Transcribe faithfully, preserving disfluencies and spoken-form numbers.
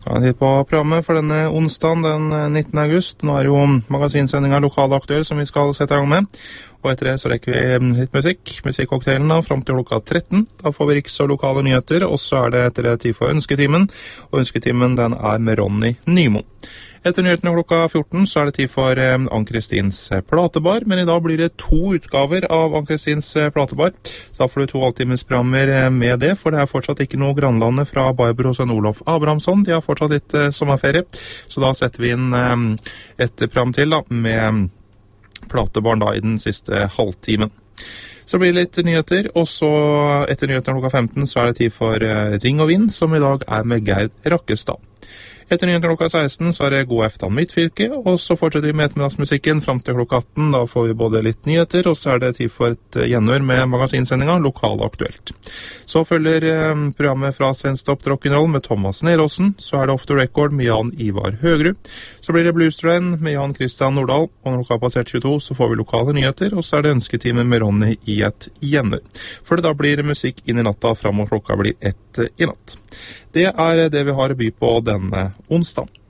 Ja, en titt på programmet for denne onsdagen den nittende august. Nå er jo magasinsendingen Lokal Aktuell som vi skal sette i gang med. Og etter det så rekker vi litt musikk. Musikkoktailen da, frem til klokka tretten. Da får vi riks- og lokale nyheter, og så er det etter det tid for Ønsketimen. Og Ønsketimen den er med Ronny Nymo. Etter nyhetene klokka fjorten så er det tid for eh, Ann-Kristins platebar, men i dag blir det to utgaver av Ann-Kristins platebar. Så da får du to halvtimesprogrammer med det, for det er fortsatt ikke noe Grannlandet fra Barbro og Sønn Olof Abrahamsson. De har fortsatt litt eh, sommerferie, så da setter vi inn eh, et program til da, med platebarn da i den siste halvtimen. Så blir det litt nyheter, og så etter nyhetene klokka femten så er det tid for eh, Ring og Vind, som i dag er med Gerd Rakkestad. Etter nyhetene klokka seksten så er det God eftan Midtfylke, og så fortsetter vi med ettermiddagsmusikken frem til klokka atten. Da får vi både litt nyheter, og så er det tid for et gjenhør med magasinsendinga Lokal Aktuelt. Så følger eh, programmet fra Svenstopp Rock'n'Roll med Thomas Neråsen, så er det Off the Record med Jan Ivar Høgrud. Så blir det Blues Train med Jan Christian Nordahl, og når klokka har passert tjueto så får vi lokale nyheter, og så er det Ønsketimen med Ronny i et gjenhør. For det da blir musikk inn i natta frem og klokka blir ett i natt. Det er det vi har å by på denne onsdag.